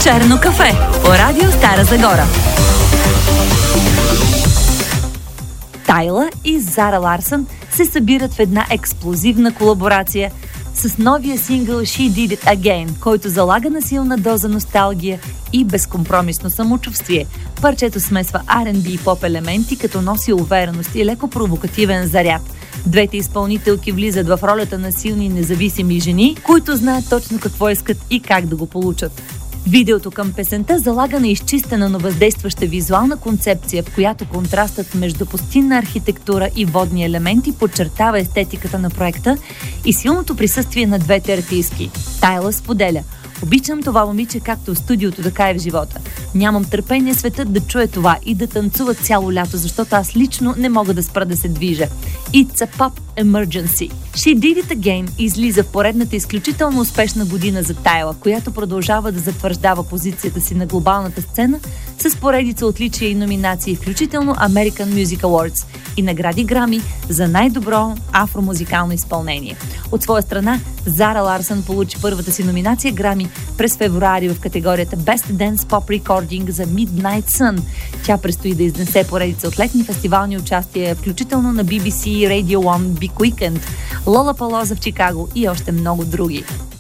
Шарено кафе по радио Стара Загора. Тайла и Зара Ларсън се събират в една експлозивна колаборация с новия сингъл She Did It Again, който залага на силна доза носталгия и безкомпромисно самочувствие. Парчето смесва R&B и поп елементи, като носи увереност и леко провокативен заряд. Двете изпълнителки влизат в ролята на силни независими жени, които знаят точно какво искат и как да го получат. Видеото към песента залага на изчистена, но въздействаща визуална концепция, в която контрастът между пустинна архитектура и водни елементи подчертава естетиката на проекта и силното присъствие на двете артистки. Тайла споделя: "Обичам това момиче както в студиото, така и в живота. Нямам търпение светът да чуе това и да танцува цяло лято, защото аз лично не мога да спра да се движа. It's a pop emergency." She Did It Again излиза в поредната изключително успешна година за Тайла, която продължава да затвърждава позицията си на глобалната сцена с поредица отличия и номинации, включително American Music Awards и награди Грами за най-добро афромузикално изпълнение. От своя страна, Зара Ларсън получи първата си номинация Грами през февруари в категорията Best Dance Pop Recording за Midnight Sun. Тя предстои да изнесе поредица от летни фестивални участия, включително на BBC, Radio One, Big Weekend, Lollapalooza в Чикаго и още много други.